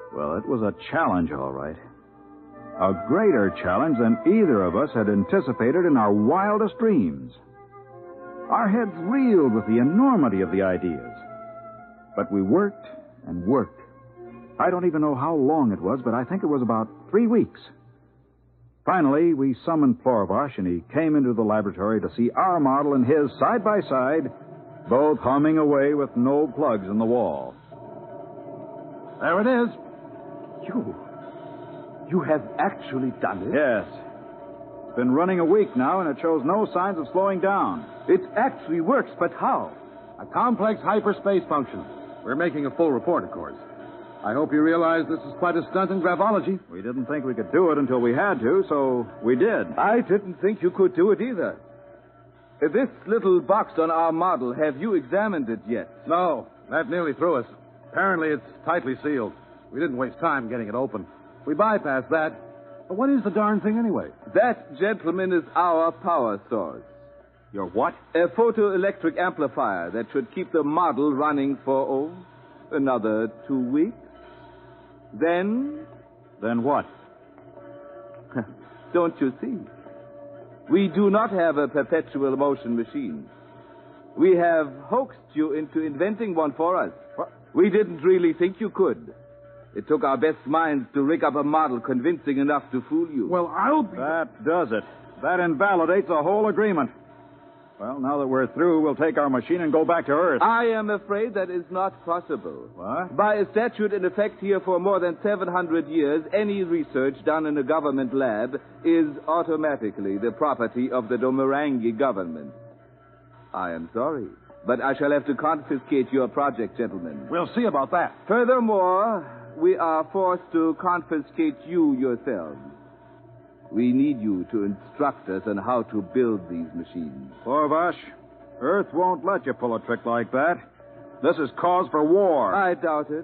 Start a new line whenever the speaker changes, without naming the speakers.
Well, it was a challenge, all right. A greater challenge than either of us had anticipated in our wildest dreams. Our heads reeled with the enormity of the ideas. But we worked and worked. I don't even know how long it was, but I think it was about 3 weeks. Finally, we summoned Plorvash, and he came into the laboratory to see our model and his side by side, both humming away with no plugs in the wall.
There it is. You have actually done it?
Yes. It's been running a week now, and it shows no signs of slowing down.
It actually works, but how?
A complex hyperspace function. We're making a full report, of course. I hope you realize this is quite a stunt in gravology.
We didn't think we could do it until we had to, so we did.
I didn't think you could do it either. This little box on our model, have you examined it yet?
No, that nearly threw us. Apparently it's tightly sealed. We didn't waste time getting it open. We bypassed that. But what is the darn thing anyway?
That, gentlemen, is our power source.
Your what?
A photoelectric amplifier that should keep the model running for, another 2 weeks. Then
what?
Don't you see? We do not have a perpetual motion machine. We have hoaxed you into inventing one for us.
What?
We didn't really think you could. It took our best minds to rig up a model convincing enough to fool you.
Well, I'll be...
That does it. That invalidates the whole agreement. Well, now that we're through, we'll take our machine and go back to Earth.
I am afraid that is not possible.
What?
By a statute in effect here for more than 700 years, any research done in a government lab is automatically the property of the Domarangi government. I am sorry, but I shall have to confiscate your project, gentlemen.
We'll see about that.
Furthermore, we are forced to confiscate you yourselves. We need you to instruct us on how to build these machines.
Plorvash, Earth won't let you pull a trick like that. This is cause for war.
I doubt it.